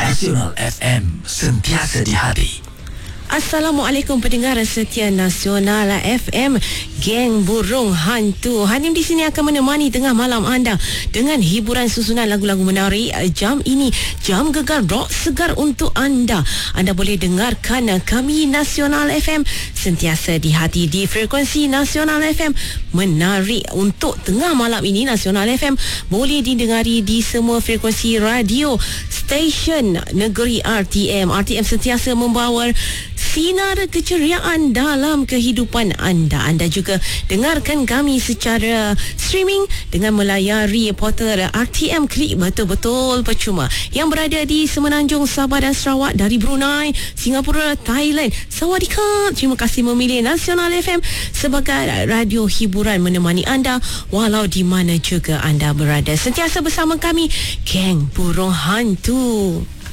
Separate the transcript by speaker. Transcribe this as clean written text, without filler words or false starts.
Speaker 1: Nasional FM, sentiasa di hati.
Speaker 2: Assalamualaikum pendengar setia Nasional FM, geng burung hantu. Hanim di sini akan menemani tengah malam anda dengan hiburan susunan lagu-lagu menarik. Jam ini jam gegar rock segar untuk anda. Anda boleh dengarkan kami Nasional FM sentiasa di hati di frekuensi Nasional FM. Menarik untuk tengah malam ini. Nasional FM boleh didengari di semua frekuensi radio stesen negeri RTM. RTM sentiasa membawa sinar keceriaan dalam kehidupan anda. Anda juga dengarkan kami secara streaming dengan melayari portal RTM Klik betul-betul percuma. Yang berada di Semenanjung, Sabah dan Sarawak, dari Brunei, Singapura, Thailand. Sawadee-khap. Terima kasih memilih Nasional FM sebagai radio hiburan menemani anda walau di mana juga anda berada. Sentiasa bersama kami, geng burung hantu.